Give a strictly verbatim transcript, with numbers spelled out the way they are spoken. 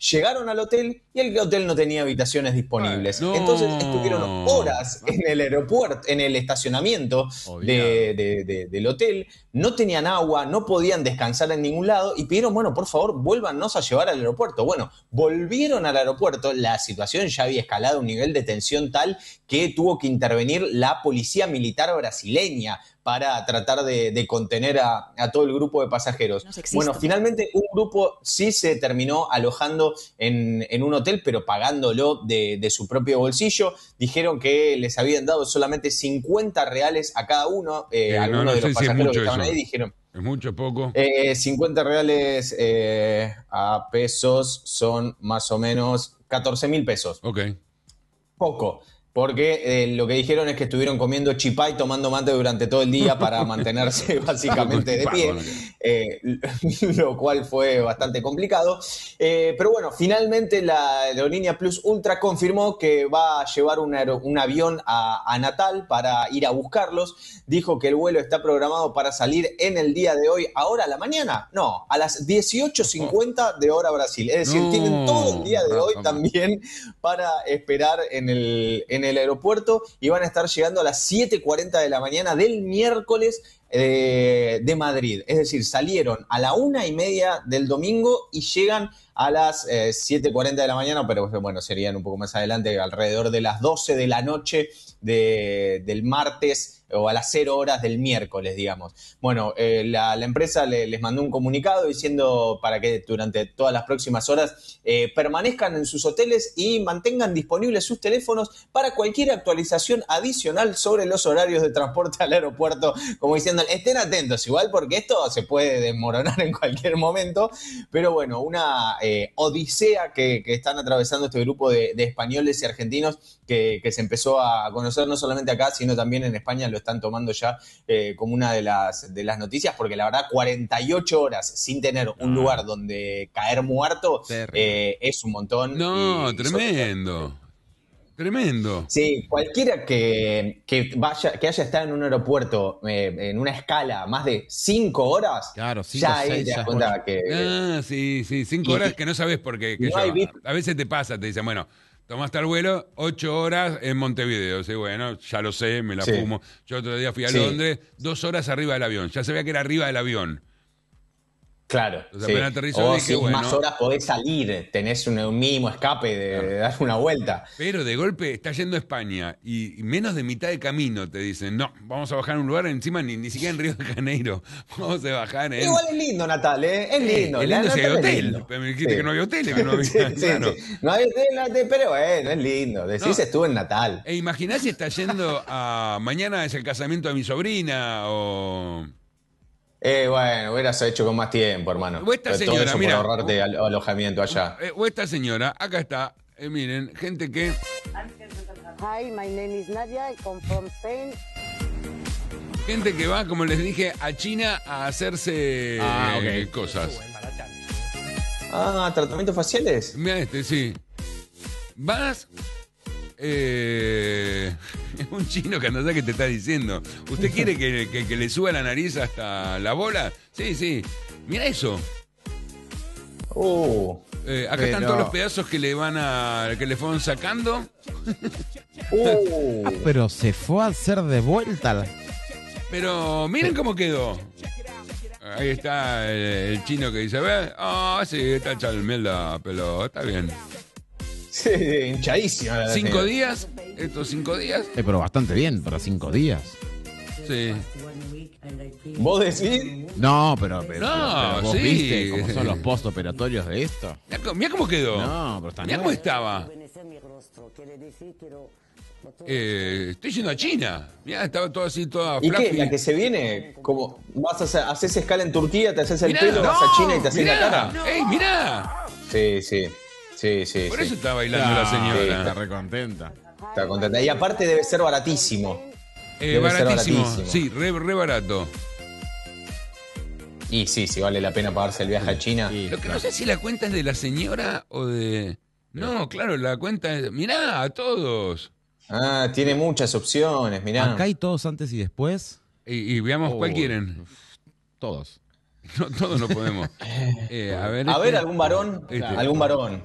llegaron al hotel y el hotel no tenía habitaciones disponibles. No. Entonces estuvieron horas en el aeropuerto, en el estacionamiento de, de, de, del hotel, no tenían agua, no podían descansar en ningún lado y pidieron, bueno, por favor, vuélvannos a llevar al aeropuerto. Bueno, volvieron al aeropuerto, la situación ya había escalado a un nivel de tensión tal que tuvo que intervenir la policía militar brasileña para tratar de, de contener a, a todo el grupo de pasajeros. No bueno, finalmente un grupo sí se terminó alojando en, en un hotel, pero pagándolo de, de su propio bolsillo. Dijeron que les habían dado solamente cincuenta reales a cada uno. Eh, eh, algunos no, no de los sé si es pasajeros mucho que estaban eso. ahí dijeron... ¿Es mucho o poco? Eh, cincuenta reales eh, a pesos son más o menos catorce mil pesos. Ok. Poco. Porque eh, lo que dijeron es que estuvieron comiendo chipá y tomando mate durante todo el día para mantenerse básicamente de pie, eh, lo cual fue bastante complicado. Eh, pero bueno, finalmente la aerolínea Plus Ultra confirmó que va a llevar un, aer- un avión a, a Natal para ir a buscarlos. Dijo que el vuelo está programado para salir en el día de hoy. ¿Ahora a la mañana? No, a las dieciocho cincuenta de hora Brasil. Es decir, No, tienen todo el día de hoy Rafa, también para esperar en el, en el aeropuerto y van a estar llegando a las siete cuarenta de la mañana del miércoles eh, de Madrid. Es decir, salieron a la una y media del domingo y llegan a las eh, siete cuarenta de la mañana, pero bueno, serían un poco más adelante, alrededor de las doce de la noche de, del martes o a las cero horas del miércoles, digamos. Bueno, eh, la, la empresa le, les mandó un comunicado diciendo para que durante todas las próximas horas eh, permanezcan en sus hoteles y mantengan disponibles sus teléfonos para cualquier actualización adicional sobre los horarios de transporte al aeropuerto, como diciendo, estén atentos igual porque esto se puede desmoronar en cualquier momento, pero bueno, una eh, odisea que, que están atravesando este grupo de, de españoles y argentinos que, que se empezó a conocer no solamente acá, sino también en España. Lo están tomando ya eh, como una de las, de las noticias, porque la verdad cuarenta y ocho horas sin tener un lugar donde caer muerto eh, es un montón. No, y, tremendo. Tremendo. Sí, cualquiera que, que vaya, que haya estado en un aeropuerto eh, en una escala más de cinco horas, claro, cinco, ya ahí seis, te das ya cuenta ocho. que... Ah, sí, sí, cinco y- horas que no sabes por qué. Que no yo, hay bit- a, a veces te pasa, te dicen, bueno, tomaste el vuelo, ocho horas en Montevideo. Sí, bueno, ya lo sé, me la Sí. fumo. Yo otro día fui a Sí. Londres, dos horas arriba del avión. Ya sabía que era arriba del avión. Claro, Entonces, sí. apenas aterrizó, O dije, si bueno. más horas podés salir, tenés un, un mínimo escape de, de dar una vuelta. Pero de golpe está yendo a España y, y menos de mitad de camino te dicen, no, vamos a bajar a un lugar encima ni, ni siquiera en Río de Janeiro. Vamos a bajar en... Igual es lindo, Natal, ¿eh? Es lindo. Es la lindo si hay Natal es hotel. lindo. Pero me dijiste Sí. que no había hoteles, que no había... Sí, sí, claro. sí. No hay hotel, no hay- pero bueno, es lindo. Decís, No. estuve en Natal. E imaginás si está yendo a... Mañana es el casamiento de mi sobrina o... Eh, bueno, hubieras hecho con más tiempo, hermano. O esta Todo señora, eso mira. por ahorrarte al- alojamiento allá. eh, o esta señora, acá está, eh, miren, gente que... Hi, my name is Nadia. I come from Spain. Gente que va, como les dije, a China a hacerse Ah, eh, ok. cosas. Ah, ¿tratamientos faciales? Mira este, sí. Vas... Eh, es un chino que no sé qué te está diciendo. ¿Usted quiere que, que- que le suba la nariz hasta la bola? Sí, sí. Mira eso. Uh, Eh, acá Pero- están todos los pedazos que le van a que le fueron sacando. uh. Pero se fue a hacer de vuelta. la- Pero miren cómo quedó. Ahí está el, el chino que dice, ¿ves? Ah, sí, está hecha el miel la pelota, está bien. Sí, hinchadísima. la ¿Cinco señora. días? ¿Estos cinco días? Eh, pero bastante bien para cinco días. Sí. ¿Vos decís? No, pero, pero, No, pero vos sí. viste cómo son los postoperatorios de esto. Mirá, cómo- mirá cómo quedó. No, pero está Mirá bien. cómo estaba. Eh, estoy yendo a China. Mirá, estaba todo así, toda ¿Y qué? fluffy. La que se viene, como vas a hacer, haces escala en Turquía, te haces el Mirá, pelo, vas a China y te haces la mirá, cara. ¡Ey, mirá! Sí, sí. Sí, sí, Por sí. eso está bailando la Sí, señora. está recontenta. Está contenta. Y aparte debe ser baratísimo. Eh, Debe ser baratísimo. baratísimo. Sí, re, re barato. Y sí, sí vale la pena pagarse el viaje a China. Sí, Lo que claro. no sé si la cuenta es de la señora o de... No, claro, la cuenta es... Mirá, a todos. Ah, tiene muchas opciones, mirá. Acá hay todos antes y después. Y, y veamos cuál Oh. quieren. Todos. No, todos no podemos. Eh, a ver, A este- ver, algún varón. Este. Algún varón.